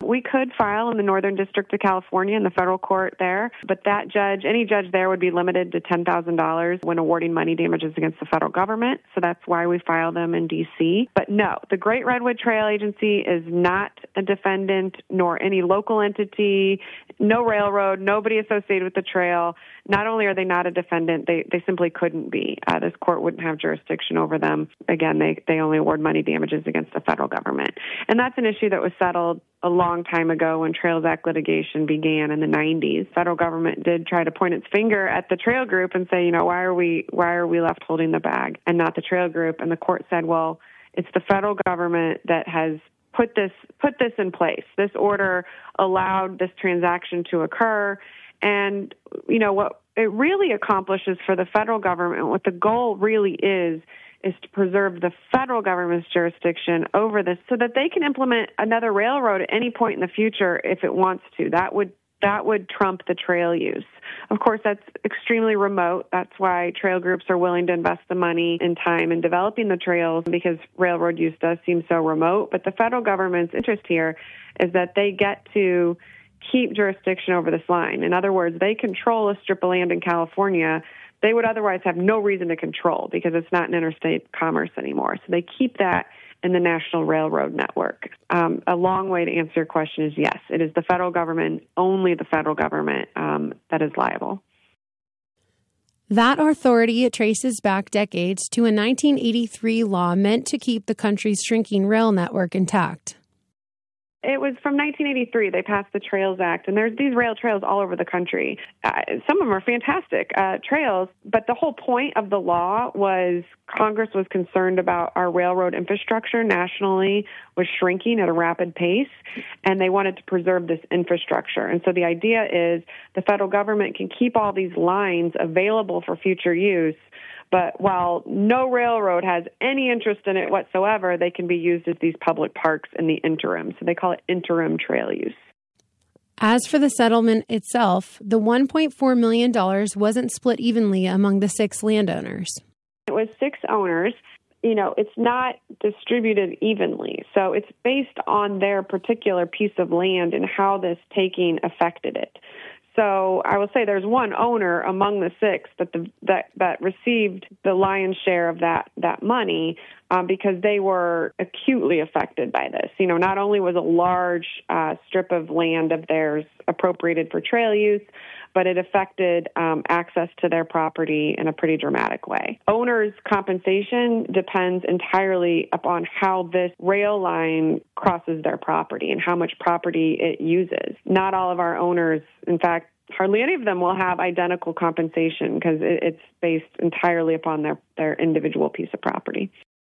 We could file in the Northern District of California in the federal court there, but that judge, any judge there would be limited to $10,000 when awarding money damages against the federal government. So that's why we file them in D.C. But no, the Great Redwood Trail Agency is not a defendant, nor any local entity, no railroad, nobody associated with the trail. Not only are they not a defendant, they simply couldn't be. This court wouldn't have jurisdiction over them. Again, they only award money damages against the federal government. And that's an issue that was settled a long time ago when Trails Act litigation began in the 90s. Federal government did try to point its finger at the trail group and say, why are we left holding the bag and not the trail group? And the court said, well, it's the federal government that has put this in place. This order allowed this transaction to occur. And, what it really accomplishes for the federal government, what the goal really is to preserve the federal government's jurisdiction over this so that they can implement another railroad at any point in the future if it wants to. That would trump the trail use. Of course, that's extremely remote. That's why trail groups are willing to invest the money and time in developing the trails because railroad use does seem so remote. But the federal government's interest here is that they get to keep jurisdiction over this line. In other words, they control a strip of land in California they would otherwise have no reason to control because it's not an interstate commerce anymore. So they keep that in the National Railroad Network. A long way to answer your question is yes, it is the federal government, only the federal government, that is liable. That authority traces back decades to a 1983 law meant to keep the country's shrinking rail network intact. It was from 1983. They passed the Trails Act, and there's these rail trails all over the country. Some of them are fantastic trails, but the whole point of the law was Congress was concerned about our railroad infrastructure nationally was shrinking at a rapid pace, and they wanted to preserve this infrastructure. And so the idea is the federal government can keep all these lines available for future use, but while no railroad has any interest in it whatsoever, they can be used as these public parks in the interim. So they call it interim trail use. As for the settlement itself, the $1.4 million wasn't split evenly among the 6 landowners. It was 6 owners. It's not distributed evenly. So it's based on their particular piece of land and how this taking affected it. So I will say there's one owner among the 6 that received the lion's share of that money because they were acutely affected by this. Not only was a large strip of land of theirs appropriated for trail use, but it affected access to their property in a pretty dramatic way. Owners' compensation depends entirely upon how this rail line crosses their property and how much property it uses. Not all of our owners, in fact, hardly any of them will have identical compensation because it's based entirely upon their individual piece of property.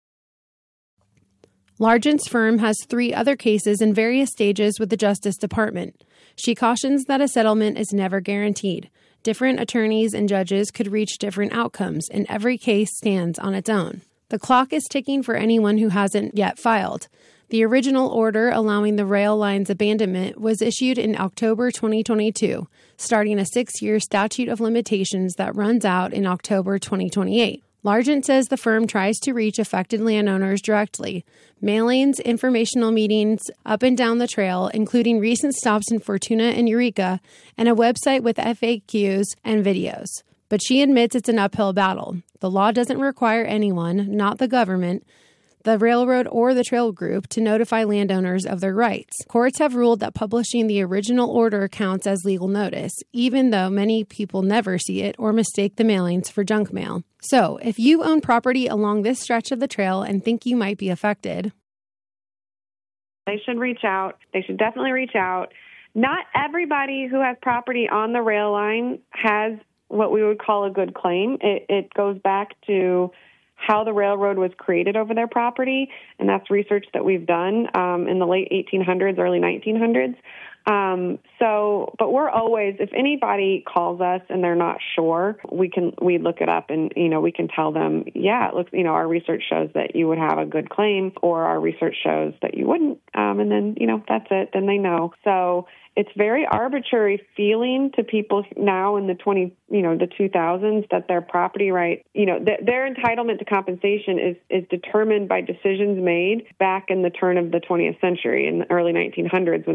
Largent's firm has 3 other cases in various stages with the Justice Department. She cautions that a settlement is never guaranteed. Different attorneys and judges could reach different outcomes, and every case stands on its own. The clock is ticking for anyone who hasn't yet filed. The original order allowing the rail line's abandonment was issued in October 2022, starting a 6-year statute of limitations that runs out in October 2028. Largent says the firm tries to reach affected landowners directly. Mailings, informational meetings up and down the trail, including recent stops in Fortuna and Eureka, and a website with FAQs and videos. But she admits it's an uphill battle. The law doesn't require anyone, not the government, the railroad, or the trail group to notify landowners of their rights. Courts have ruled that publishing the original order counts as legal notice, even though many people never see it or mistake the mailings for junk mail. So, if you own property along this stretch of the trail and think you might be affected, they should reach out. They should definitely reach out. Not everybody who has property on the rail line has what we would call a good claim. It goes back to how the railroad was created over their property, and that's research that we've done in the late 1800s, early 1900s. But we're always, if anybody calls us and they're not sure, we look it up and, we can tell them, yeah, it looks, our research shows that you would have a good claim, or our research shows that you wouldn't. And then, that's it. Then they know. So it's very arbitrary feeling to people now in the 2000s that their property right, their entitlement to compensation is determined by decisions made back in the turn of the 20th century in the early 1900s